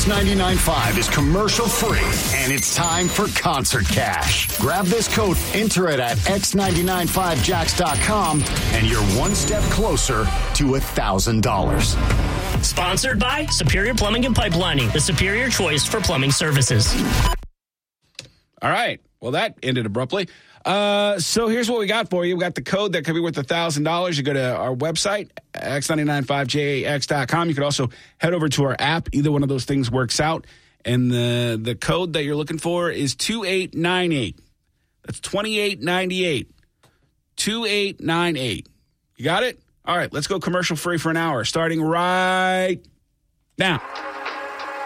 X99.5 is commercial free, and it's time for Concert Cash. Grab this code, enter it at X995Jacks.com, and you're one step closer to $1,000. Sponsored by Superior Plumbing and Pipelining, the superior choice for plumbing services. All right. Well, that ended abruptly. So here's what we got for you. We got the code that could be worth $1,000. You go to our website, X995JAX.com. You could also head over to our app. Either one of those things works out. And the code that you're looking for is 2898. That's 2898. 2898. You got it? All right, let's go commercial free for an hour, starting right now.